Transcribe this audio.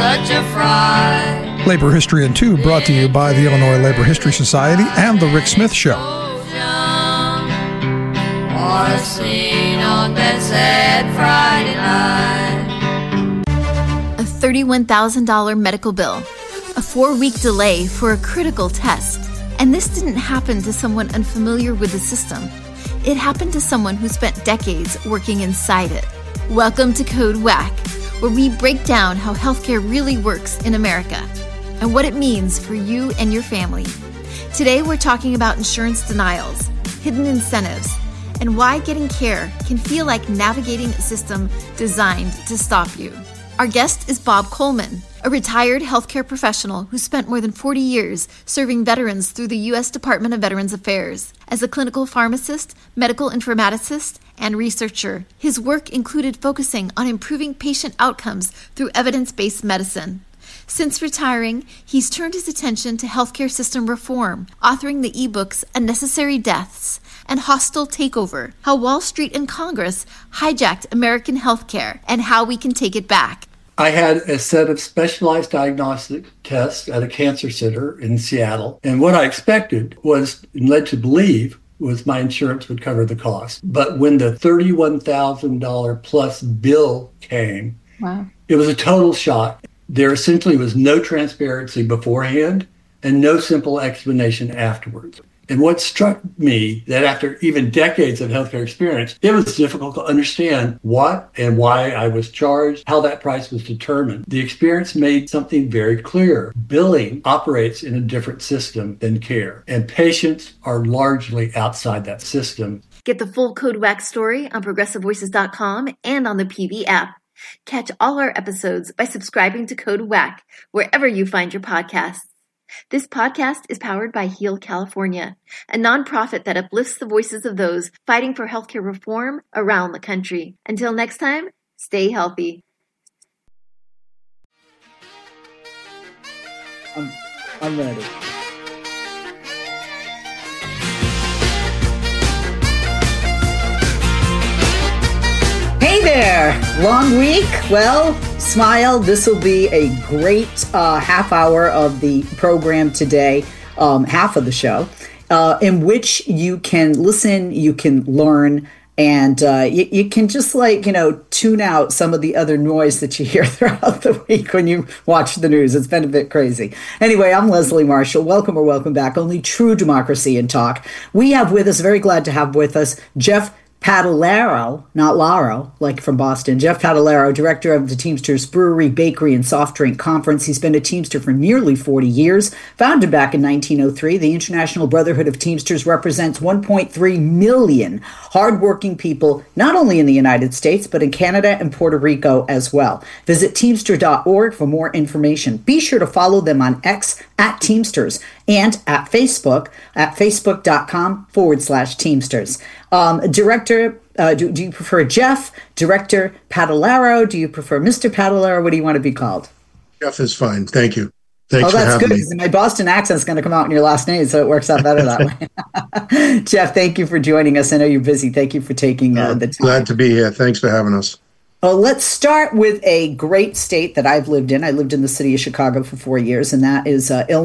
such a fright. Labor History in 2 brought to you by the Illinois Labor History Society and The Rick Smith Show. Or seen on that sad Friday night. A $31,000 medical bill, a 4-week delay for a critical test. And this didn't happen to someone unfamiliar with the system. It happened to someone who spent decades working inside it. Welcome to Code Whack, where we break down how healthcare really works in America and what it means for you and your family. Today we're talking about insurance denials, hidden incentives, and why getting care can feel like navigating a system designed to stop you. Our guest is Bob Coleman, a retired healthcare professional who spent more than 40 years serving veterans through the U.S. Department of Veterans Affairs. As a clinical pharmacist, medical informaticist, and researcher, his work included focusing on improving patient outcomes through evidence-based medicine. Since retiring, he's turned his attention to healthcare system reform, authoring the ebooks Unnecessary Deaths and Hostile Takeover, How Wall Street and Congress Hijacked American Healthcare and How We Can Take It Back. I had a set of specialized diagnostic tests at a cancer center in Seattle. And what I expected was, and led to believe, was my insurance would cover the cost. But when the $31,000 plus bill came, wow, it was a total shock. There essentially was no transparency beforehand and no simple explanation afterwards. And what struck me, that after even decades of healthcare experience, it was difficult to understand what and why I was charged, how that price was determined. The experience made something very clear. Billing operates in a different system than care, and patients are largely outside that system. Get the full Code Whack story on ProgressiveVoices.com and on the PV app. Catch all our episodes by subscribing to Code Whack wherever you find your podcasts. This podcast is powered by Heal California, a nonprofit that uplifts the voices of those fighting for healthcare reform around the country. Until next time, stay healthy. I'm ready. Hey there! Long week? Well, smile. This will be a great half hour of the program today, half of the show, in which you can listen, you can learn, and you can just tune out some of the other noise that you hear throughout the week when you watch the news. It's been a bit crazy. Anyway, I'm Leslie Marshall. Welcome or welcome back. Only true democracy and talk. We have with us, very glad to have with us, Jeff Padalero, not Laro, like from Boston. Jeff Padalero, director of the Teamsters Brewery, Bakery, and Soft Drink Conference. He's been a Teamster for nearly 40 years. Founded back in 1903, the International Brotherhood of Teamsters represents 1.3 million hardworking people, not only in the United States, but in Canada and Puerto Rico as well. Visit Teamster.org for more information. Be sure to follow them on X at Teamsters and at Facebook at facebook.com/Teamsters. Director, do you prefer Jeff, Director Padalero? Do you prefer Mr. Padalero? What do you want to be called? Jeff is fine. Thank you. Thanks for that's having good. me. My Boston accent is going to come out in your last name, so it works out better that way. Jeff, thank you for joining us. I know you're busy. Thank you for taking the time. Glad to be here. Thanks for having us. Well, let's start with a great state that I've lived in. I lived in the city of Chicago for 4 years, and that is Illinois.